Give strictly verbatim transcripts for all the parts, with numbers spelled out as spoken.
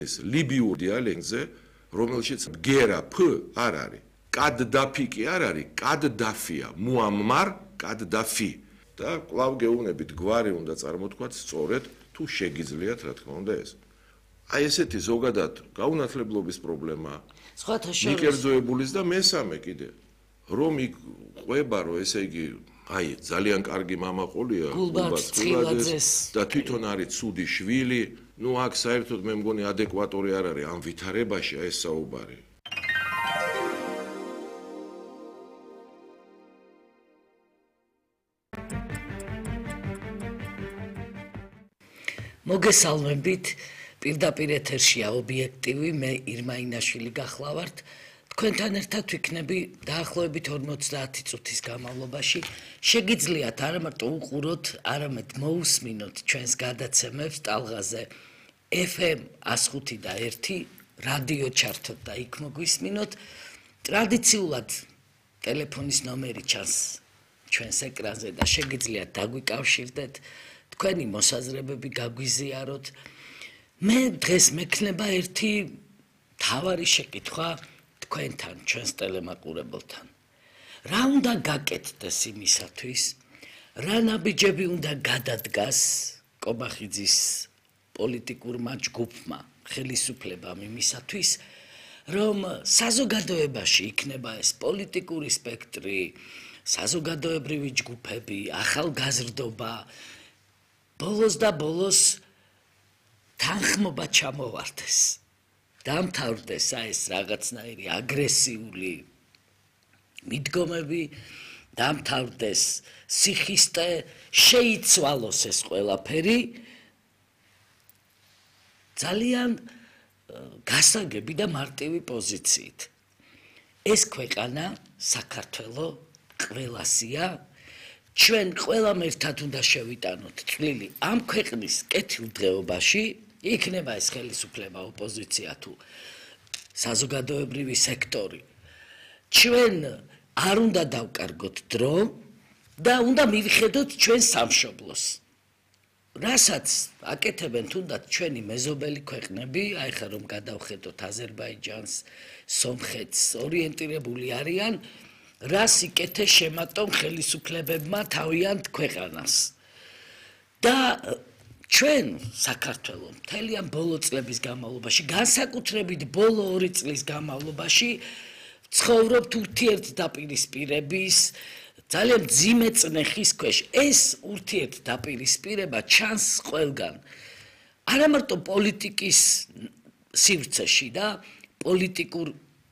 ეს ლიბიურ დიალექტზე, რომელშიც გერა ფ არ არის. კადდაფი კი არ არის, კადდაფია, მუამმარ კადდაფი. და კვლავ გეუბნებით გვარი უნდა წარმოთქვათ სწორედ თუ შეგიძლიათ რა თქმა უნდა ეს. აი ესეთი ზოგადად გაუნათლებლობის პრობლემა, მიკერძოებულის და მესამე კიდე, რომ იქ ყვება, რომ ესე იგი, აი ძალიან კარგი მამაყოლია, გულბაც წყილაძეს და თვითონ არის ცუდი შვილი, ნუ აქ საერთოდ მე მგონი ადეკვატორი არ არის ამ ვითარებაში ეს საუბარი. მოგესალმებით, პირდაპირ ეთერშია ობიექტივი, მე ირმა ინაშვილი გახლავართ. თქვენთან ერთად ვიქნები დაახლოებით ორმოცდაათი წუთის განმავლობაში. შეგიძლიათ არა მარტო უყუროთ, არამედ მოусმინოთ ჩვენს გადაცემებს ტალღაზე ეფ ემ εκατს ხუთი და ერთი, რადიო ჩართოთ და იქ მოგვისმინოთ. ტრადიციულად ტელეფონის ნომერი ჩანს ჩვენს ეკრანზე და შეგიძლიათ დაგვიკავშირდეთ. თქვენი მოსაზრებები გაგვიზიაროთ. მე დღეს მექნება ერთი მთავარი შეკითხვა თქვენთან, ჩვენს ტელემაყურებელთან. რა უნდა გაკეთდეს იმისათვის, რა ნაბიჯები უნდა გადადგას კობახიძის პოლიტიკურმა ჯგუფმა, ხელისუფლებამ იმისათვის, რომ საზოგადოებაში იქნება ეს პოლიტიკური სპექტრი, საზოგადოებრივი ჯგუფები, ახალგაზრდობა, ბოლოს და ბოლოს თანხმობა ჩამოვარდეს. დამთავრდეს ეს რაღაცნაირი აგრესიული მიდგომები, დამთავრდეს სიხისტე, შეიცვალოს ეს ყველაფერი. ძალიან გასაგები და მარტივი პოზიციით. ეს ქვეყანა, საქართველო, ყველასია. ჩვენ ყველამ ერთად უნდა შევიტანოთ წვლილი ამ ქვეყნის კეთილდღეობაში, იქნება ეს ხელისუფლება, ოპოზიცია თუ საზოგადოებრივი სექტორი. ჩვენ არ უნდა დავკარგოთ დრო და უნდა მივიხედოთ ჩვენ სამშობლოს. რასაც აკეთებენ თუნდაც ჩვენი მეზობელი ქვეყნები, აი ხა რომ გადავხედოთ აზერბაიჯანს, სომხეთს, ორიენტირებული არიან რას იკეთეს შემატომ ხელისუფლებებმა თავიანთ ქვეყანას. და ჩვენ საქართველო მთელი ამ ბოლო წლების განმავლობაში, განსაკუთრებით ბოლო ორი წლის განმავლობაში ცხოვრობთ ურთიერთდაპირისპირების ძალიან მძიმე წნეხის ქვეშ. ეს ურთიერთდაპირისპირება ჩანს ყველგან. არა მარტო პოლიტიკის სივრცეში და პოლიტიკურ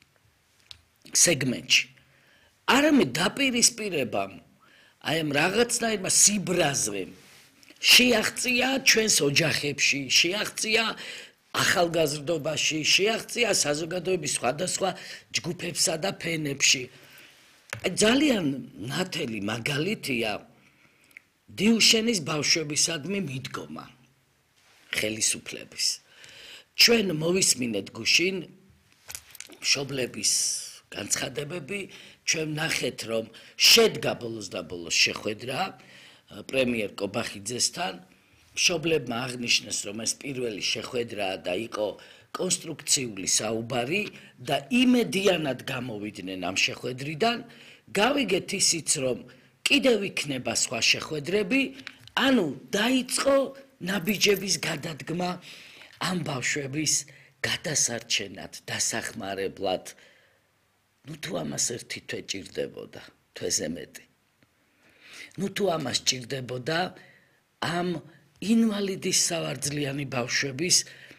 სეგმენტში. არამედ დაპირისპირებამ, აი ამ რაღაცნაირმა სიბრაზრემ შეაღწია ჩვენს ოჯახებში, შეაღწია ახალგაზრდობაში, შეაღწია საზოგადოების სხვადასხვა ჯგუფებსა და ფენებში. ძალიან ნათელი მაგალითია დილშენის ბავშვებისადმი მიდგომა ხელისუფლების. ჩვენ მოვისმინეთ გუშინ მშობლების განცხადებები, ჩვენ ნახეთ, რომ შედგა ბოლოს და ბოლოს შეხვედრა პრემიერ კობახიძესთან. მშობლებმა აღნიშნეს, რომ ეს პირველი შეხვედრაა და იყო კონსტრუქციული საუბარი და იმედიანად გამოვიდნენ ამ შეხვედრიდან. გავიგეთ ისიც, რომ კიდევ იქნება სხვა შეხვედრები, ანუ დაიწყო ნაბიჯების გადადგმა ამ ბავშვების გადასარჩენად, დასახმარებლად. ნუ თუ ამას ერთი თვე ჭირდებოდა, თვეზე მეტი. ნუ თუ ამას ჭირდებოდა ამ ინვალიდის სავარძლიანი ბავშვების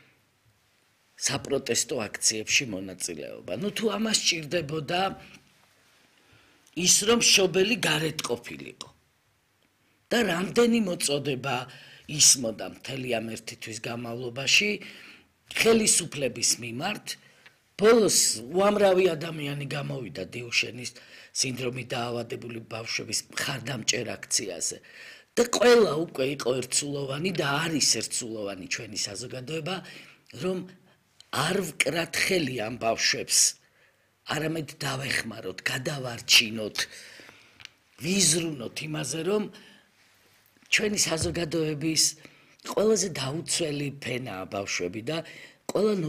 საპროტესტო აქციებში მონაწილეობა. ნუ თუ ამას ჭირდებოდა ის, რომ მშობელი გარეთ ყოფილიყო. და რამდენი მოწოდება ისმოდა მთელი ამ ერთი თვის განმავლობაში ხელისუფლების მიმართ. ბოლოს უამრავი ადამიანი გამოვიდა დილშენის სინდრომით დაავადებული ბავშვების მხარდამჭერ აქციაზე. და ყველა უკვე იყო ერთსულოვანი და არის ერთსულოვანი ჩვენი საზოგადოება, რომ არ ვკრათ ხელი ამ ბავშვებს, არამედ დავეხმაროთ, გადავარჩინოთ, ვიზრუნოთ იმაზე, რომ ჩვენი საზოგადოების ყველაზე დაუცველი ფენაა ბავშვები და ყველა